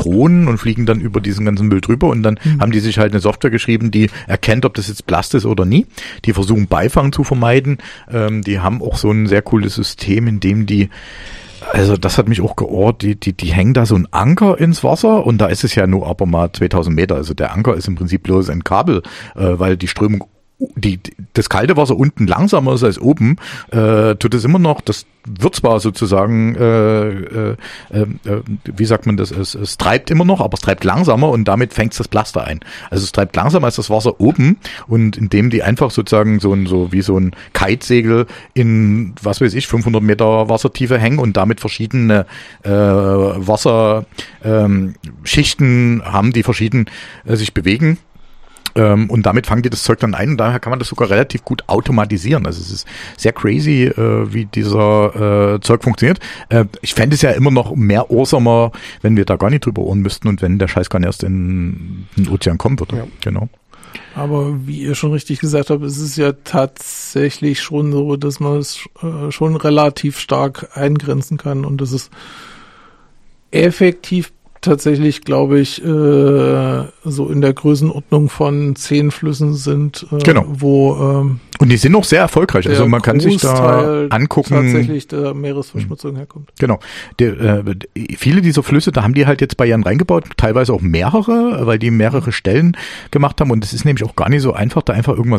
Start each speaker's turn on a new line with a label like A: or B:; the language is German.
A: Drohnen und fliegen dann über diesen ganzen Müll drüber und dann haben die sich halt eine Software geschrieben, die erkennt, ob das jetzt Plast ist oder nie. Die versuchen Beifang zu vermeiden. Die haben auch so ein sehr cooles System, in dem also das hat mich auch geohrt, die hängen da so einen Anker ins Wasser und da ist es ja nur aber mal 2000 Meter. Also der Anker ist im Prinzip bloß ein Kabel, weil die Strömung, das kalte Wasser unten langsamer ist als oben, tut es immer noch, das wird zwar sozusagen, wie sagt man das, es treibt immer noch, aber es treibt langsamer und damit fängt es das Plaster ein. Also es treibt langsamer als das Wasser oben und indem die einfach sozusagen so wie so ein Kitesegel in, was weiß ich, 500 Meter Wassertiefe hängen und damit verschiedene Wasserschichten haben, die verschieden sich bewegen. Und damit fangen die das Zeug dann ein und daher kann man das sogar relativ gut automatisieren. Also es ist sehr crazy, wie dieser Zeug funktioniert. Ich fände es ja immer noch mehr awesome, wenn wir da gar nicht drüber ohren müssten und wenn der Scheiß gar nicht erst in den Ozean kommen würde. Ja. Genau.
B: Aber wie ihr schon richtig gesagt habt, es ist ja tatsächlich schon so, dass man es schon relativ stark eingrenzen kann und das ist effektiv tatsächlich, glaube ich, so in der Größenordnung von 10 Flüssen sind,
A: genau.
B: Wo
A: und die sind auch sehr erfolgreich. Also man kann sich da angucken,
B: tatsächlich der Meeresverschmutzung herkommt.
A: Genau. Viele dieser Flüsse, da haben die halt jetzt Barrieren reingebaut, teilweise auch mehrere, weil die mehrere Stellen gemacht haben und es ist nämlich auch gar nicht so einfach, da einfach irgendwas